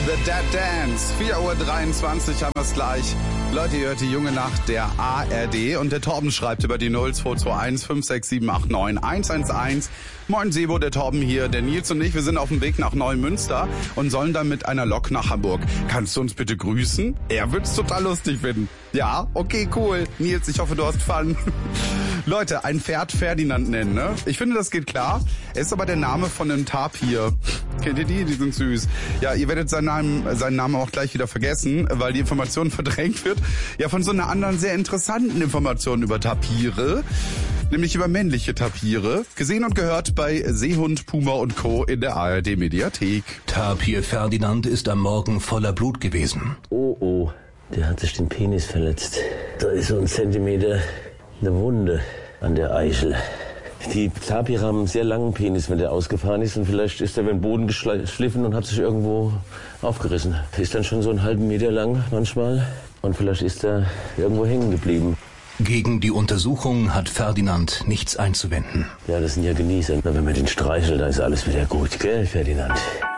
The Dead Dance. 4:23 Uhr haben wir es gleich. Leute, ihr hört die junge Nacht der ARD und der Torben schreibt über die 0221 56789 111. Moin Sebo, der Torben hier, der Nils und ich, wir sind auf dem Weg nach Neumünster und sollen dann mit einer Lok nach Hamburg. Kannst du uns bitte grüßen? Er wird's total lustig finden. Ja, okay, cool. Nils, ich hoffe, du hast Fun. Leute, ein Pferd Ferdinand nennen, ne? Ich finde, das geht klar. Er ist aber der Name von einem Tapir. Kennt ihr die? Die sind süß. Ja, ihr werdet seinen Namen auch gleich wieder vergessen, weil die Information verdrängt wird. Ja, von so einer anderen sehr interessanten Information über Tapire. Nämlich über männliche Tapire. Gesehen und gehört bei Seehund, Puma und Co. in der ARD-Mediathek. Tapir Ferdinand ist am Morgen voller Blut gewesen. Oh, der hat sich den Penis verletzt. Da ist so ein Zentimeter eine Wunde an der Eichel. Die Tapire haben einen sehr langen Penis, wenn der ausgefahren ist. Und vielleicht ist er über den Boden geschliffen und hat sich irgendwo aufgerissen. Ist dann schon so einen halben Meter lang manchmal. Und vielleicht ist er irgendwo hängen geblieben. Gegen die Untersuchung hat Ferdinand nichts einzuwenden. Ja, das sind ja Genießer. Wenn man den streichelt, dann ist alles wieder gut, gell, Ferdinand?